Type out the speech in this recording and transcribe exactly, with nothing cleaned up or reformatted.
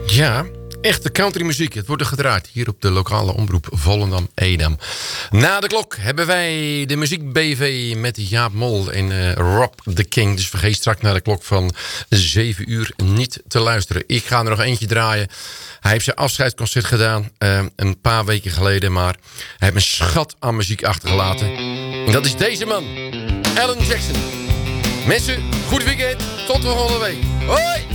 Ja, echte countrymuziek. Het wordt er gedraaid hier op de lokale omroep Volendam-Edam. Na de klok hebben wij de Muziek B V met Jaap Mol en uh, Rob the King. Dus vergeet straks na de klok van zeven uur niet te luisteren. Ik ga er nog eentje draaien. Hij heeft zijn afscheidsconcert gedaan uh, een paar weken geleden. Maar hij heeft een schat aan muziek achtergelaten. En dat is deze man, Alan Jackson. Mensen, goed weekend. Tot de volgende week. Hoi!